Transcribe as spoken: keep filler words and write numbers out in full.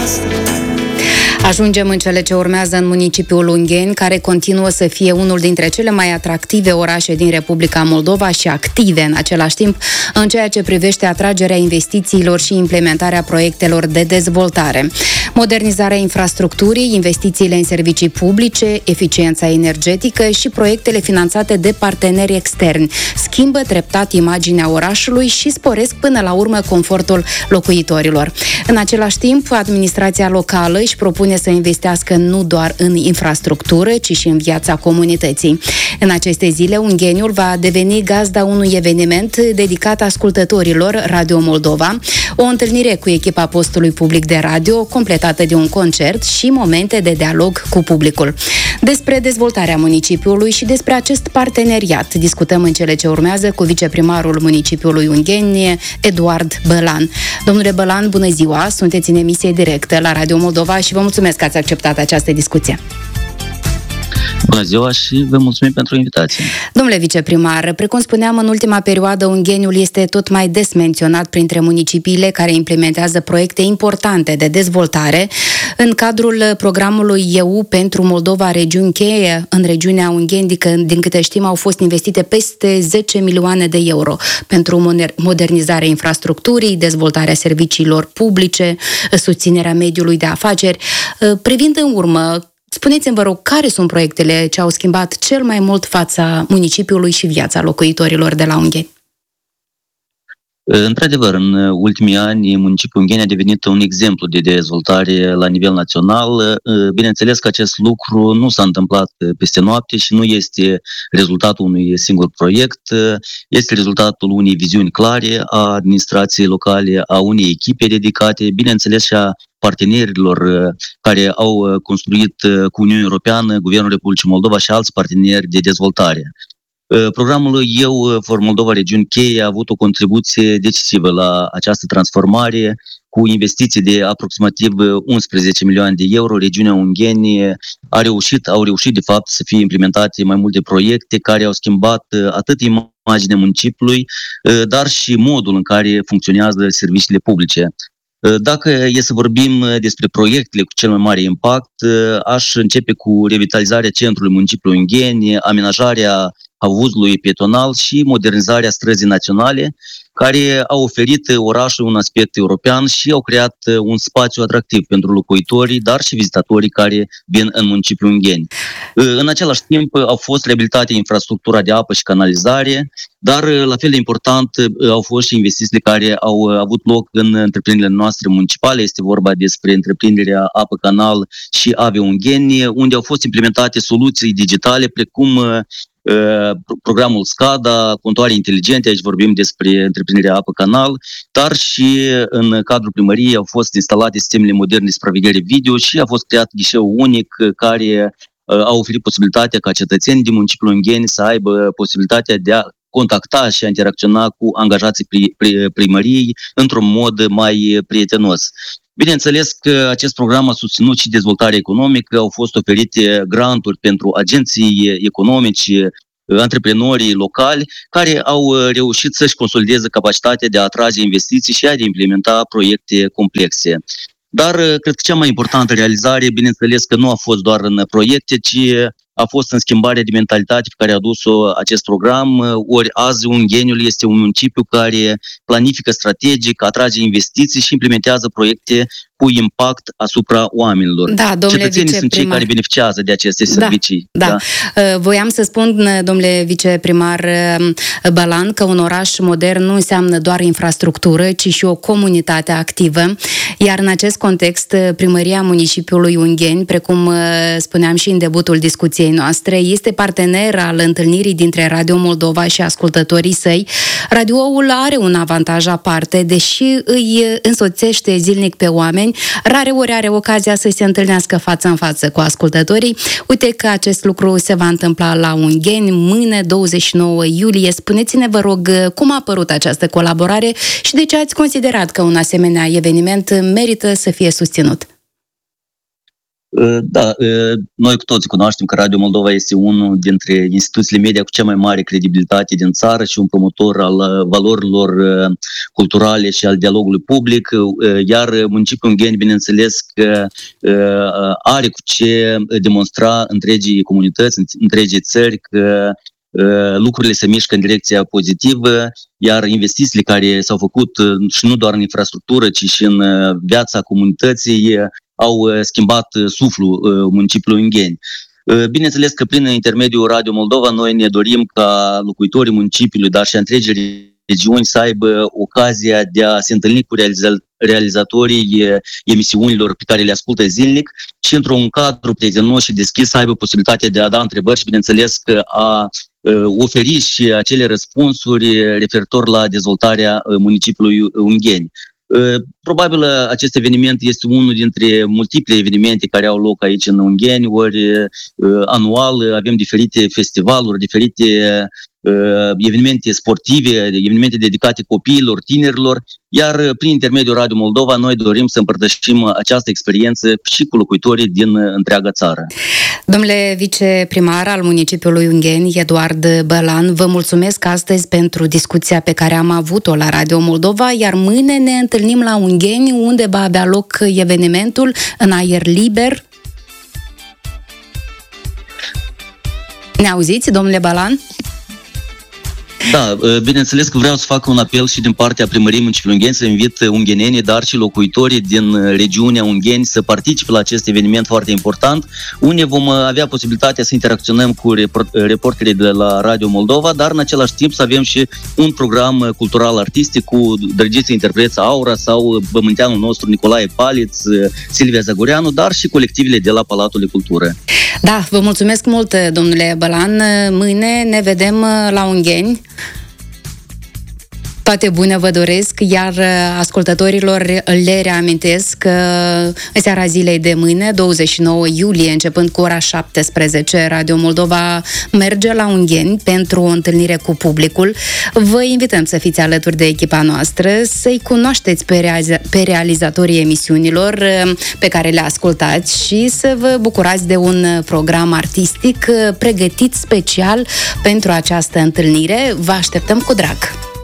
noastră. Ajungem în cele ce urmează în municipiul Ungheni, care continuă să fie unul dintre cele mai atractive orașe din Republica Moldova și active în același timp în ceea ce privește atragerea investițiilor și implementarea proiectelor de dezvoltare. Modernizarea infrastructurii, investițiile în servicii publice, eficiența energetică și proiectele finanțate de parteneri externi schimbă treptat imaginea orașului și sporesc până la urmă confortul locuitorilor. În același timp, administrația locală își propune să investească nu doar în infrastructură, ci și în viața comunității. În aceste zile, Ungheniul va deveni gazda unui eveniment dedicat ascultătorilor Radio Moldova, o întâlnire cu echipa postului public de radio, completată de un concert și momente de dialog cu publicul. Despre dezvoltarea municipiului și despre acest parteneriat discutăm în cele ce urmează cu viceprimarul municipiului Ungheni, Eduard Bălan. Domnule Bălan, bună ziua! Sunteți în emisie directă la Radio Moldova și vă mulțumesc că ați acceptat această discuție. Bună ziua și vă mulțumim pentru invitație. Domnule viceprimar, precum spuneam, în ultima perioadă Ungheniul este tot mai des menționat printre municipiile care implementează proiecte importante de dezvoltare. În cadrul programului E U pentru Moldova Regiuni Cheie, în regiunea Ungheni, din câte știm, au fost investite peste zece milioane de euro pentru modernizarea infrastructurii, dezvoltarea serviciilor publice, susținerea mediului de afaceri. Privind în urmă, spuneți-mi, vă rog, care sunt proiectele ce au schimbat cel mai mult fața municipiului și viața locuitorilor de la Ungheni? Într-adevăr, în ultimii ani, municipiul Ungheni a devenit un exemplu de dezvoltare la nivel național. Bineînțeles că acest lucru nu s-a întâmplat peste noapte și nu este rezultatul unui singur proiect, este rezultatul unei viziuni clare a administrației locale, a unei echipe dedicate, bineînțeles și a partenerilor care au construit cu Uniunea Europeană, Guvernul Republicii Moldova și alți parteneri de dezvoltare. Programul Eu for Moldova Regiuni Cheie a avut o contribuție decisivă la această transformare, cu investiții de aproximativ unsprezece milioane de euro. Regiunea Ungheni a reușit, au reușit de fapt să fie implementate mai multe proiecte care au schimbat atât imaginea municipiului, dar și modul în care funcționează serviciile publice. Dacă e să vorbim despre proiectele cu cel mai mare impact, aș începe cu revitalizarea centrului municipiului Ungheni, amenajarea havuzului pietonal și modernizarea străzii naționale, care au oferit orașului un aspect european și au creat un spațiu atractiv pentru locuitorii, dar și vizitatorii care vin în municipiul Ungheni. În același timp au fost reabilitate infrastructura de apă și canalizare, dar la fel de important au fost și investițiile care au avut loc în întreprinderile noastre municipale. Este vorba despre întreprinderea Apă Canal și Ave Ungheni, unde au fost implementate soluții digitale precum programul SCADA, contoare inteligente, aici vorbim despre întreprinderea Apă Canal, dar și în cadrul primăriei au fost instalate sistemele moderne de supraveghere video și a fost creat ghișeu unic care a oferit posibilitatea ca cetățenii din municipiul Ungheni să aibă posibilitatea de a contacta și a interacționa cu angajații primăriei într-un mod mai prietenos. Bineînțeles că acest program a susținut și dezvoltarea economică, au fost oferite granturi pentru agenții economici, antreprenorii locali, care au reușit să-și consolideze capacitatea de a atrage investiții și a de implementa proiecte complexe. Dar cred că cea mai importantă realizare, bineînțeles că nu a fost doar în proiecte, ci a fost în schimbarea de mentalitate pe care a adus-o acest program. Ori azi Ungheniul este un municipiu care planifică strategic, atrage investiții și implementează proiecte cu impact asupra oamenilor. Da, domnule Cetățenii sunt cei care beneficiază de aceste servicii. Da, da. Voiam să spun, domnule viceprimar Bălan, că un oraș modern nu înseamnă doar infrastructură, ci și o comunitate activă. Iar în acest context, primăria municipiului Ungheni, precum spuneam și în debutul discuției noastre, este partener al întâlnirii dintre Radio Moldova și ascultătorii săi. Radioul are un avantaj aparte, deși îi însoțește zilnic pe oameni, rare ori are ocazia să se întâlnească față în față cu ascultătorii. Uite că acest lucru se va întâmpla la Ungheni mâine, douăzeci și nouă iulie. Spuneți-ne, vă rog, cum a apărut această colaborare și de ce ați considerat că un asemenea eveniment merită să fie susținut? Da, noi cu toții cunoaștem că Radio Moldova este unul dintre instituțiile media cu cea mai mare credibilitate din țară și un promotor al valorilor culturale și al dialogului public, iar municipiul Ungheni, bineînțeles că are cu ce demonstra întregii comunități, întregii țări că lucrurile se mișcă în direcția pozitivă, iar investițiile care s-au făcut și nu doar în infrastructură, ci și în viața comunității au schimbat suflul municipiului Ungheni. Bineînțeles că prin intermediul Radio Moldova noi ne dorim ca locuitorii municipiului, dar și a întregii regiuni să aibă ocazia de a se întâlni cu realizatorii emisiunilor pe care le ascultă zilnic și într-un cadru prietenos și deschis să aibă posibilitatea de a da întrebări și, bineînțeles, că a oferi și acele răspunsuri referitor la dezvoltarea municipiului Ungheni. Probabil acest eveniment este unul dintre multiple evenimente care au loc aici în Ungheni, ori anual avem diferite festivaluri, diferite evenimente sportive, evenimente dedicate copiilor, tinerilor, iar prin intermediul Radio Moldova noi dorim să împărtășim această experiență și cu locuitorii din întreaga țară. Domnule viceprimar al municipiului Ungheni, Eduard Bălan, vă mulțumesc astăzi pentru discuția pe care am avut-o la Radio Moldova, iar mâine ne întâlnim la Ungheni, unde va avea loc evenimentul în aer liber. Ne auziți, domnule Bălan? Da, bineînțeles că vreau să fac un apel și din partea primăriei municipiului Ungheni să invit unghenenii, dar și locuitorii din regiunea Ungheni să participe la acest eveniment foarte important, unde vom avea posibilitatea să interacționăm cu reporterii de la Radio Moldova, dar în același timp să avem și un program cultural-artistic cu drăgiții interpreți Aura sau bământeanul nostru Nicolae Paliț, Silvia Zagoreanu, dar și colectivele de la Palatul de Cultură. Da, vă mulțumesc mult, domnule Bălan. Mâine ne vedem la Ungheni. Toate bune vă doresc, iar ascultătorilor le reamintesc că în seara zilei de mâine, douăzeci și nouă iulie, începând cu ora șaptesprezece, Radio Moldova merge la Ungheni pentru o întâlnire cu publicul. Vă invităm să fiți alături de echipa noastră, să-i cunoașteți pe, realiza- pe realizatorii emisiunilor pe care le ascultați și să vă bucurați de un program artistic pregătit special pentru această întâlnire. Vă așteptăm cu drag!